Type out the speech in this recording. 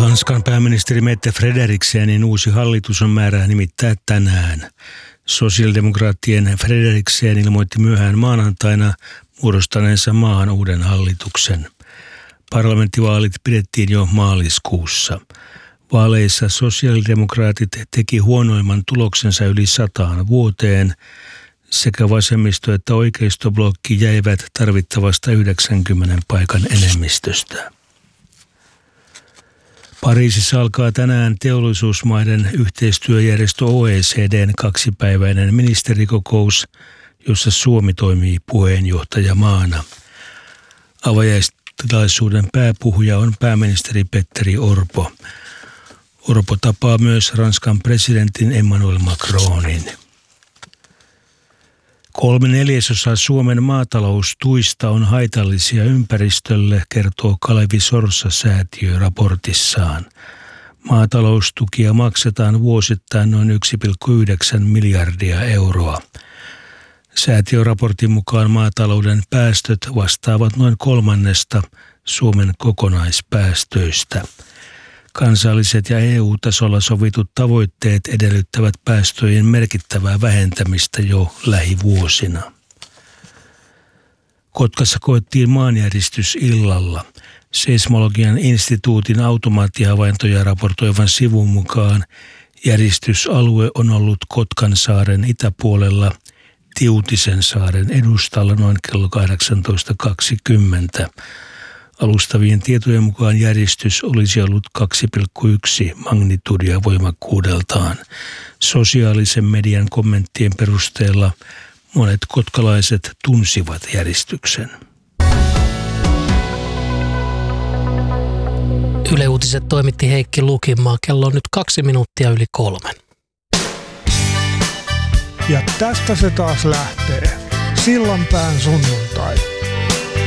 Ranskan pääministeri Mette Frederiksenin uusi hallitus on määrä nimittää tänään. Sosiaalidemokraattien Frederiksen ilmoitti myöhään maanantaina muodostaneensa maahan uuden hallituksen. Parlamenttivaalit pidettiin jo maaliskuussa. Vaaleissa sosiaalidemokraatit teki huonoimman tuloksensa yli 100 vuoteen. Sekä vasemmisto- että oikeistoblokki jäivät tarvittavasta 90 paikan enemmistöstä. Pariisissa alkaa tänään teollisuusmaiden yhteistyöjärjestö OECD:n 2-päiväinen ministerikokous, jossa Suomi toimii puheenjohtajamaana. Avajaistilaisuuden pääpuhuja on pääministeri Petteri Orpo. Orpo tapaa myös Ranskan presidentin Emmanuel Macronin. 3/4 Suomen maataloustuista on haitallisia ympäristölle, kertoo Kalevi Sorsa-säätiö raportissaan. Maataloustukia maksetaan vuosittain noin 1,9 miljardia euroa. Säätiöraportin mukaan maatalouden päästöt vastaavat noin 1/3 Suomen kokonaispäästöistä. Kansalliset ja EU-tasolla sovitut tavoitteet edellyttävät päästöjen merkittävää vähentämistä jo lähivuosina. Kotkassa koettiin maanjäristys illalla. Seismologian instituutin automaattihavaintoja raportoivan sivun mukaan järistysalue on ollut Kotkansaaren itäpuolella Tiutisen saaren edustalla noin kello 18.20. Alustavien tietojen mukaan järjestys olisi ollut 2,1 magnitudia voimakkuudeltaan. Sosiaalisen median kommenttien perusteella monet kotkalaiset tunsivat järjestyksen. Yle Uutiset toimitti Heikki Lukinmaa. Kello on nyt 3:02. Ja tästä se taas lähtee. Sillanpään sunnuntai.